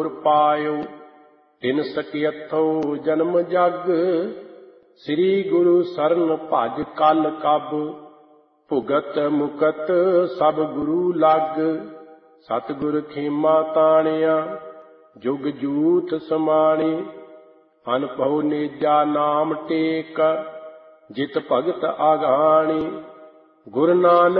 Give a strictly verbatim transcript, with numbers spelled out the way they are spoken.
ਗੁਰ ਪਾਇਓ। ਤਿਨ ਸਕੀਅਥੋ ਜਨਮ ਜਗ, ਸ੍ਰੀ ਗੁਰੂ ਸਰਨ ਭਜ ਕਲ ਕਬ। ਭੁਗਤ ਮੁਕਤ ਸਭ ਗੁਰੂ ਲਗ, ਸਤਿਗੁਰ ਖੇਮਾ ਤਾਣਿਆ ਜੁਗ ਜੂਥ ਸਮਾਣੀ। ਅਨਭਉ ਨੇਜਾ ਨਾਮ ਟੇਕ, ਜਿਤ ਭਗਤ ਆਗਾਣੀ। ਗੁਰੂ ਨਾਨਕ